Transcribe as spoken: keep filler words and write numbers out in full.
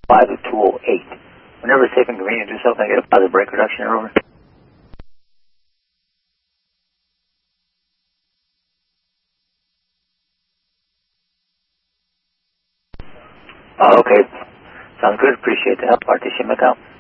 five two oh eight. Whenever it's safe and convenient to do so, can I get a positive brake reduction here, over? Oh, okay. Sounds good. Appreciate the help. R T C Macau.